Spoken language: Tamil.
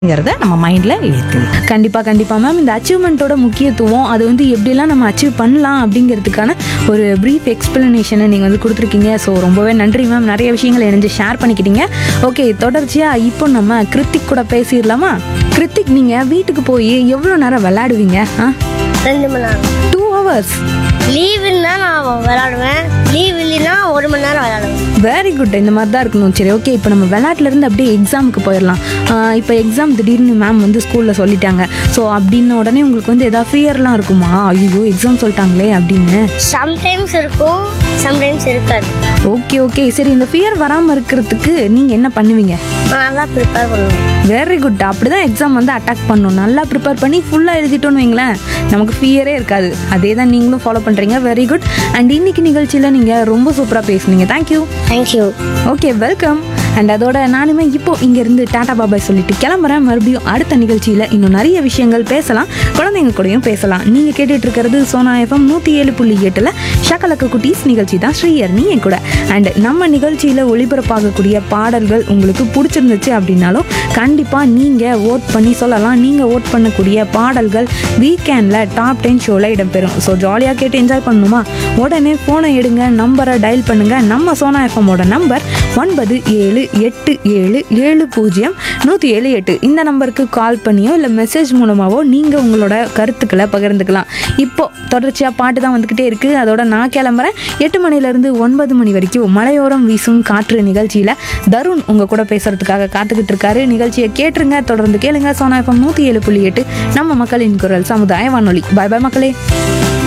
நம்ம மைண்ட்ல ஏற்றுங்க. கண்டிப்பா மேம், இந்த அச்சீவ்மெண்ட்டோட முக்கியத்துவம் அது வந்து எப்படிலாம் நம்ம அச்சீவ் பண்ணலாம் அப்படிங்கிறதுக்கான ஒரு ப்ரீஃப் எக்ஸ்பிளனேஷனை நீங்கள் வந்து கொடுத்துருக்கீங்க. ஸோ ரொம்பவே நன்றி மேம், நிறைய விஷயங்களை இணைஞ்சு ஷேர் பண்ணிக்கிட்டீங்க. ஓகே, தொடர்ச்சியாக இப்போ நம்ம கிருத்திக் கூட பேசிடலாமா? கிருத்திக், நீங்கள் வீட்டுக்கு போய் எவ்வளோ நேரம் விளையாடுவீங்க? 2 மணி நேரம். 2 hours. லீவுன்னா நான் விளையாடுவேன், லீவ் இல்லைன்னா 1 மணி நேரம் விளையாடுவேன். வெரி குட், இந்த மாதிரி தான் இருக்கணும். சரி, ஓகே, இப்போ நம்ம விளையாட்டுலேருந்து அப்படியே எக்ஸாமுக்கு போயிடலாம். இப்போ எக்ஸாம் திடீர்னு மேம் வந்து ஸ்கூலில் சொல்லிட்டாங்க. ஸோ அப்படின்ன உடனே உங்களுக்கு வந்து எதாவது ஃபியர்லாம் இருக்குமா? ஐயோ எக்ஸாம் சொல்லிட்டாங்களே அப்படின்னு. சம்டைம்ஸ் இருக்கும், சம்டைம்ஸ் இருக்காது. ஓகே, சரி, இந்த ஃபியர் வராமல் இருக்கிறதுக்கு நீங்கள் என்ன பண்ணுவீங்க? நான் நல்லா ப்ரிப்பேர் பண்ணுவேன். வெரி குட், அப்படி தான் எக்ஸாம் வந்து அட்டாக் பண்ணணும். நல்லா ப்ரிப்பேர் பண்ணி ஃபுல்லாக எழுதிட்டோன்னு வைங்களேன், நமக்கு ஃபியரே இருக்காது. அதே தான் நீங்களும் ஃபாலோ பண்ணுறீங்க. Very good. அண்ட் இன்னைக்கு நிகழ்ச்சியில் நீங்கள் ரொம்ப சூப்பராக பேசுனீங்க. Thank you. Thank you. Okay, welcome. And அதோட நானுமே இப்போ இங்கேருந்து டாடா பாபாய் சொல்லிட்டு கிளம்புறேன். மறுபடியும் அடுத்த நிகழ்ச்சியில் இன்னும் நிறைய விஷயங்கள் பேசலாம், குழந்தைங்க கூடயும் பேசலாம். நீங்கள் கேட்டுட்டு இருக்கிறது சோனா FM 107.8 ஷக்கலக்க குட்டீஸ் நிகழ்ச்சி தான். ஸ்ரீயர்னி என் கூட. அண்ட் நம்ம நிகழ்ச்சியில் ஒளிபரப்பாகக்கூடிய பாடல்கள் உங்களுக்கு பிடிச்சிருந்துச்சு அப்படின்னாலும் கண்டிப்பாக நீங்கள் ஓட் பண்ணி சொல்லலாம். நீங்கள் ஓட் பண்ணக்கூடிய பாடல்கள் வீக்கெண்டில் டாப் 10 ஷோவில் இடம்பெறும். ஸோ ஜாலியாக கேட்டு என்ஜாய் பண்ணணுமா? உடனே ஃபோனை எடுங்க, நம்பரை டயல் பண்ணுங்கள். நம்ம சோனா எஃப்எம்மோட நம்பர் 9787070178. இந்த நம்பருக்கு கால் பண்ணியோ இல்லை மெசேஜ் மூலமாகவோ நீங்கள் உங்களோட கருத்துக்களை பகிர்ந்துக்கலாம். இப்போ தொடர்ச்சியாக பாட்டு தான் வந்துக்கிட்டே இருக்குது. அதோட நான் கிளம்புறேன். 8 மணிலேருந்து 9 மணி வரைக்கும் மலையோரம் வீசும் காற்று நிகழ்ச்சியில் தருண் உங்கள் கூட பேசுகிறதுக்காக காத்துக்கிட்டு இருக்காரு. நிகழ்ச்சியை கேட்டுருங்க, தொடர்ந்து கேளுங்க. சோனா FM 107.8 நம்ம மக்களின் குரல் சமுதாய வானொலி. பாய் பாய் மக்களே.